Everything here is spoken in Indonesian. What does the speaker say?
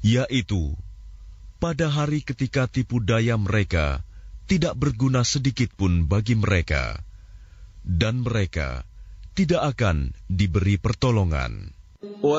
yaitu pada hari ketika tipu daya mereka tidak berguna sedikit pun bagi mereka, dan mereka tidak akan diberi pertolongan.